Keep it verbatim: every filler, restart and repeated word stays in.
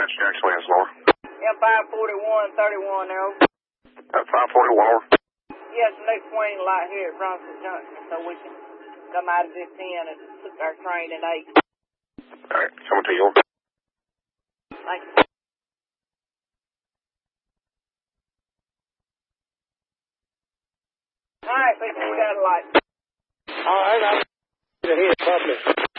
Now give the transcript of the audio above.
Dispatch Jackson Lanslower. Yeah, five forty-one, thirty-one now. At five forty-one over. Yes, next swing light here at Bronson Junction, so we can come out of this ten and took our train at eight. Alright, coming to you. Thank you. Alright, people, we got a light. All right, I'm here, public.